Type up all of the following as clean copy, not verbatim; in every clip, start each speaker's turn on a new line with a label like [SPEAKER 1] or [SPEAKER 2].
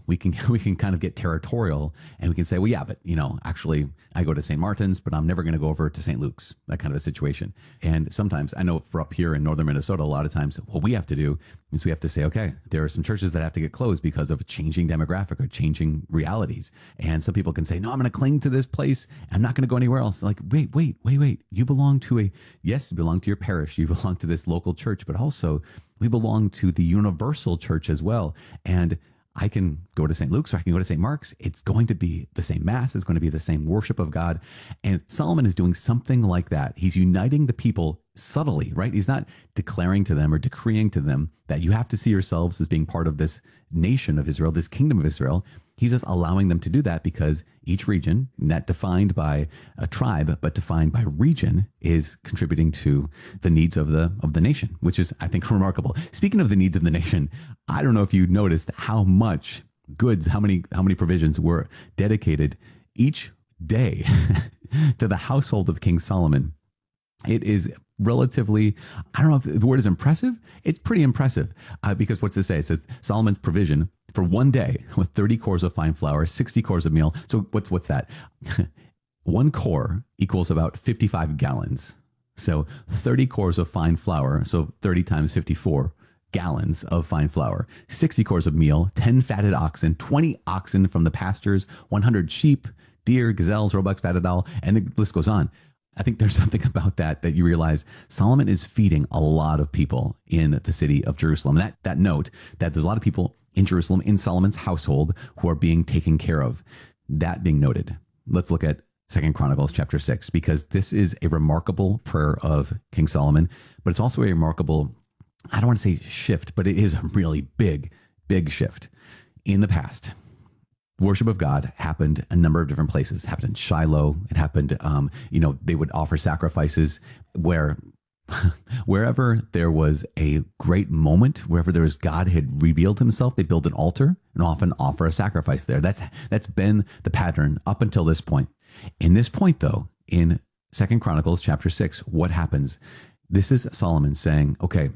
[SPEAKER 1] we can we can kind of get territorial, and we can say, well, yeah, but actually, I go to St. Martin's, but I'm never going to go over to St. Luke's. That kind of a situation. And sometimes I know for up here in northern Minnesota, a lot of times what we have to do is we have to say, okay, there are some churches that have to get closed because of changing demographic or changing realities. And some people can say, no, I'm going to cling to this place. I'm not going to go anywhere else. Like, wait. You belong to yes, you belong to your parish. You belong to this local church, but also we belong to the universal church as well. And I can go to St. Luke's or I can go to St. Mark's. It's going to be the same mass. It's going to be the same worship of God. And Solomon is doing something like that. He's uniting the people subtly, right? He's not declaring to them or decreeing to them that you have to see yourselves as being part of this nation of Israel, this kingdom of Israel. He's just allowing them to do that because each region, not defined by a tribe, but defined by region, is contributing to the needs of the nation, which is, I think, remarkable. Speaking of the needs of the nation, I don't know if you noticed how much goods, how many provisions were dedicated each day to the household of King Solomon. It is relatively, I don't know if the word is impressive. It's pretty impressive because what's it say? It says Solomon's provision for one day with 30 cores of fine flour, 60 cores of meal. So what's that? One core equals about 55 gallons. So 30 cores of fine flour. So 30 times 54 gallons of fine flour, 60 cores of meal, 10 fatted oxen, 20 oxen from the pastures, 100 sheep, deer, gazelles, roebucks, fatted owl, and the list goes on. I think there's something about that you realize Solomon is feeding a lot of people in the city of Jerusalem. That note that there's a lot of people in Jerusalem, in Solomon's household, who are being taken care of. That being noted, let's look at 2 Chronicles chapter 6, because this is a remarkable prayer of King Solomon, but it's also a remarkable, I don't want to say shift, but it is a really big shift. In the past, worship of God happened a number of different places. It happened in Shiloh. It happened, they would offer sacrifices wherever there was a great moment, wherever there was God had revealed himself, they build an altar and often offer a sacrifice there. That's been the pattern up until this point. In this point, though, in 2 Chronicles chapter 6, what happens? This is Solomon saying, okay,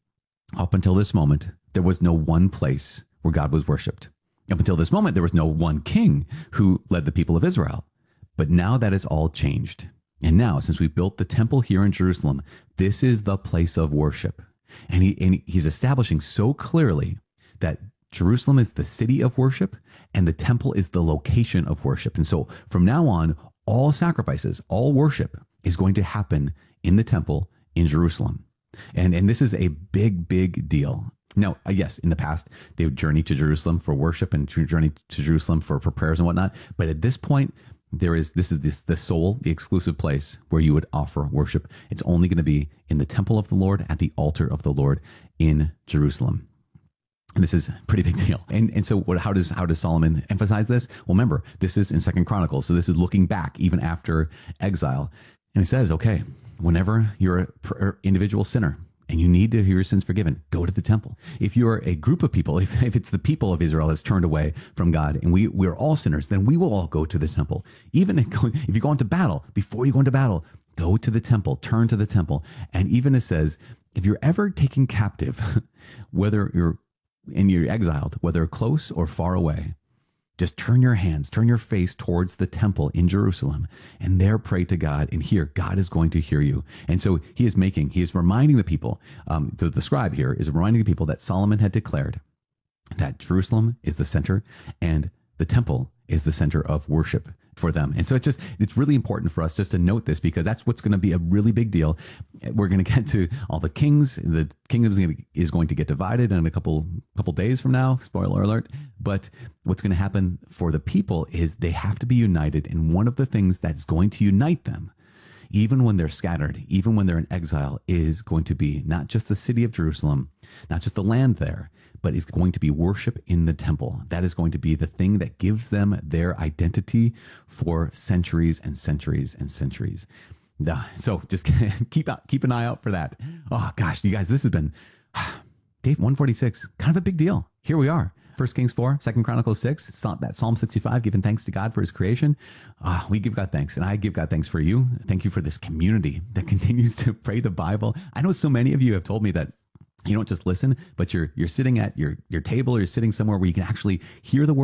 [SPEAKER 1] up until this moment, there was no one place where God was worshipped. Up until this moment, there was no one king who led the people of Israel. But now that is all changed. And now, since we built the temple here in Jerusalem, this is the place of worship. And he's establishing so clearly that Jerusalem is the city of worship and the temple is the location of worship. And so from now on, all sacrifices, all worship is going to happen in the temple in Jerusalem. And this is a big deal. Now, yes, in the past, they would journey to Jerusalem for worship and journey to Jerusalem for prayers and whatnot. But at this point, this is the sole, the exclusive place where you would offer worship. It's only going to be in the temple of the Lord, at the altar of the Lord in Jerusalem. And this is a pretty big deal. And so how does Solomon emphasize this? Well, remember, this is in 2 Chronicles. So this is looking back even after exile. And he says, okay, whenever you're an individual sinner, and you need to hear your sins forgiven, go to the temple. If you're a group of people, if it's the people of Israel that's turned away from God, and we're all sinners, then we will all go to the temple. Even if you go into battle, before you go into battle, go to the temple, turn to the temple. And even it says, if you're ever taken captive, whether you're exiled, whether close or far away, just turn your face towards the temple in Jerusalem and there pray to God, and here God is going to hear you. And so he is reminding the people, the scribe here is reminding the people that Solomon had declared that Jerusalem is the center and the temple is the center of worship for them. And so it's really important for us just to note this, because that's what's going to be a really big deal. We're going to get to all the kings. The kingdom is going to get divided in a couple days from now. Spoiler alert. But what's going to happen for the people is they have to be united. And one of the things that's going to unite them, even when they're scattered, even when they're in exile, is going to be not just the city of Jerusalem, not just the land there, but it's going to be worship in the temple. That is going to be the thing that gives them their identity for centuries and centuries and centuries. So just keep an eye out for that. Oh gosh, you guys, this has been Dave 146, kind of a big deal. Here we are. 1 Kings 4, 2 Chronicles 6, that Psalm 65, giving thanks to God for his creation. We give God thanks, and I give God thanks for you. Thank you for this community that continues to pray the Bible. I know so many of you have told me that you don't just listen, but you're sitting at your table, or you're sitting somewhere where you can actually hear the word